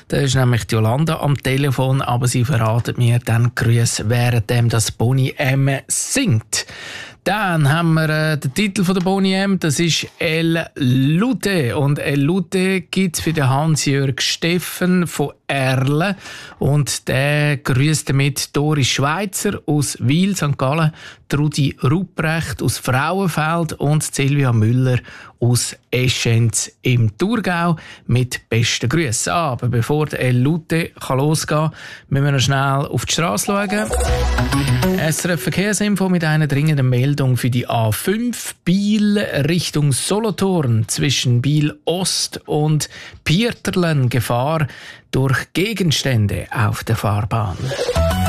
Da ist nämlich die Jolanda am Telefon, aber sie verratet mir dann Grüße, währenddem das Boney M singt. Dann haben wir den Titel von der Boney M, das ist El Lute. Und El Lute gibt es für den Hans-Jörg Steffen von Erlen. Und der grüßt damit Doris Schweizer aus Wil, St. Gallen, Trudi Rupprecht aus Frauenfeld und Silvia Müller aus Eschenz im Thurgau mit besten Grüßen. Aber bevor der El Lute losgehen kann, müssen wir noch schnell auf die Straße schauen. SRF Verkehrsinfo mit einer dringenden Meldung für die A5 Biel Richtung Solothurn zwischen Biel Ost und Pierterlen. Gefahr durch Gegenstände auf der Fahrbahn.